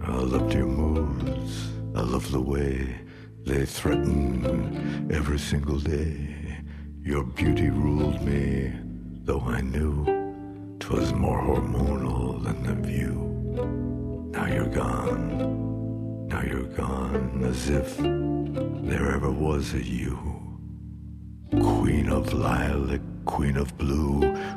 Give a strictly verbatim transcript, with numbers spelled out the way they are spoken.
I loved your moves, I loved the way they threatened every single day. Your beauty ruled me, though I knew 'twas more hormonal than the view. Now you're gone, now you're gone, as if there ever was a you. Queen of lilac, queen of blue,